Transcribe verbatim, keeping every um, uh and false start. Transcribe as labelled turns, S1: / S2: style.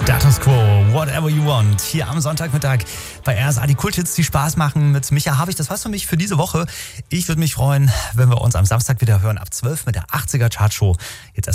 S1: Status Quo, Whatever You Want. Hier am Sonntagmittag bei R S A, die Kulthits, die Spaß machen. Mit Micha habe ich das was für mich für diese Woche. Ich würde mich freuen, wenn wir uns am Samstag wieder hören ab zwölf mit der achtziger Chartshow. Jetzt